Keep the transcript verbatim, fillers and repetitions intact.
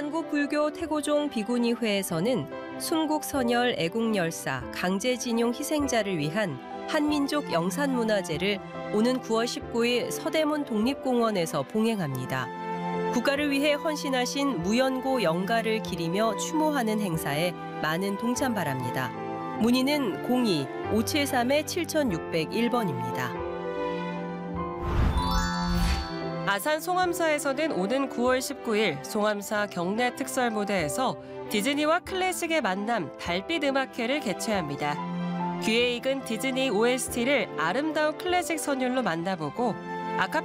한국불교 태고종 비구니회에서는 순국선열 애국열사 강제징용 희생자를 위한 한민족 영산문화제를 오는 구월 십구일 서대문 독립공원에서 봉행합니다. 국가를 위해 헌신하신 무연고 영가를 기리며 추모하는 행사에 많은 동참 바랍니다. 문의는 공이 오칠삼 칠육공일 번입니다. 아산 송암사에서는 오는 구월 십구일 송암사 경내 특설 무대에서 디즈니와 클래식의 만남 달빛 음악회를 개최합니다. 귀에 익은 디즈니 오에스티를 아름다운 클래식 선율로 만나보고 아카